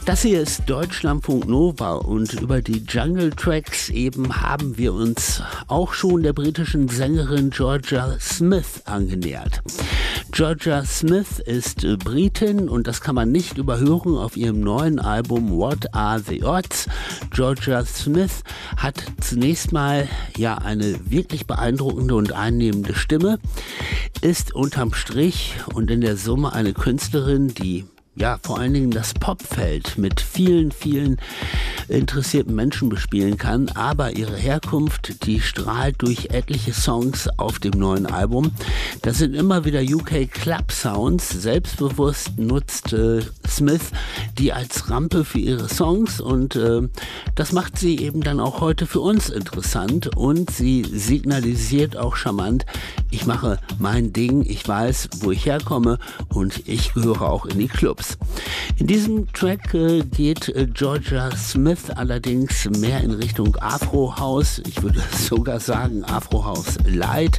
Das hier ist Deutschlandfunk Nova und über die Jungle Tracks eben haben wir uns auch schon der britischen Sängerin Jorja Smith angenähert. Jorja Smith ist Britin und das kann man nicht überhören auf ihrem neuen Album What Are the Odds. Jorja Smith hat zunächst mal eine wirklich beeindruckende und einnehmende Stimme, ist unterm Strich und in der Summe eine Künstlerin, die vor allen Dingen das Popfeld mit vielen interessierten Menschen bespielen kann, aber ihre Herkunft, die strahlt durch etliche Songs auf dem neuen Album. Das sind immer wieder UK Club Sounds. Selbstbewusst nutzt Smith die als Rampe für ihre Songs und das macht sie eben dann auch heute für uns interessant und sie signalisiert auch charmant: Ich mache mein Ding, ich weiß, wo ich herkomme und ich gehöre auch in die Clubs. In diesem Track geht Jorja Smith allerdings mehr in Richtung Afro House. Ich würde sogar sagen Afro House Light.